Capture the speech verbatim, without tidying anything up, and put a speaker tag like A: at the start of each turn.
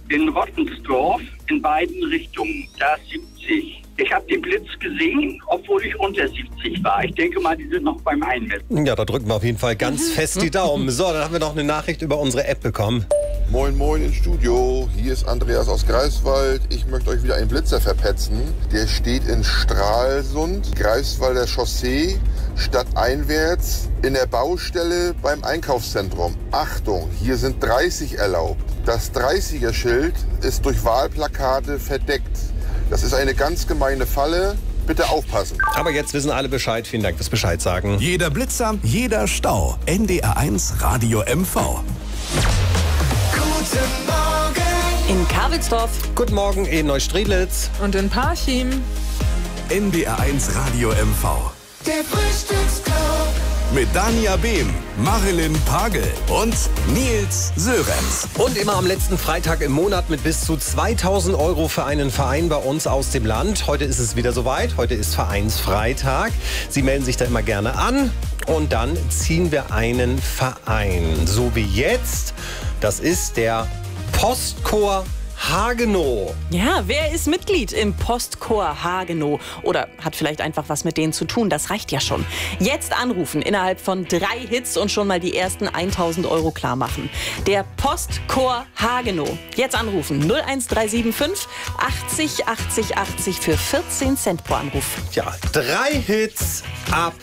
A: in Rottensdorf in beiden Richtungen. Da ist siebzig. Ich habe den Blitz gesehen, obwohl ich unter siebzig war. Ich denke mal, die sind noch beim Einmessen.
B: Ja, da drücken wir auf jeden Fall ganz fest die Daumen. So, dann haben wir noch eine Nachricht über unsere App bekommen.
C: Moin Moin ins Studio, hier ist Andreas aus Greifswald. Ich möchte euch wieder einen Blitzer verpetzen. Der steht in Stralsund, Greifswalder Chaussee, stadteinwärts in der Baustelle beim Einkaufszentrum. Achtung, hier sind dreißig erlaubt. Das dreißiger-Schild ist durch Wahlplakate verdeckt. Das ist eine ganz gemeine Falle. Bitte aufpassen.
B: Aber jetzt wissen alle Bescheid. Vielen Dank fürs Bescheid sagen.
D: Jeder Blitzer, jeder Stau. N D R eins Radio M V.
E: Guten Morgen
F: in Karwitsdorf.
B: Guten Morgen in Neustrelitz.
G: Und in Parchim.
D: N D R eins Radio M V.
E: Der Frühstücksclub.
D: Mit Dania Behm, Marilyn Pagel und Nils Sörenz.
B: Und immer am letzten Freitag im Monat mit bis zu zweitausend Euro für einen Verein bei uns aus dem Land. Heute ist es wieder soweit. Heute ist Vereinsfreitag. Sie melden sich da immer gerne an und dann ziehen wir einen Verein. So wie jetzt. Das ist der Postchor Hagenow.
F: Ja, wer ist Mitglied im Postchor Hagenow? Oder hat vielleicht einfach was mit denen zu tun? Das reicht ja schon. Jetzt anrufen, innerhalb von drei Hits und schon mal die ersten tausend Euro klar machen. Der Postchor Hagenow. Jetzt anrufen. null eins drei sieben fünf achtzig achtzig achtzig für vierzehn Cent pro Anruf.
B: Ja, drei Hits ab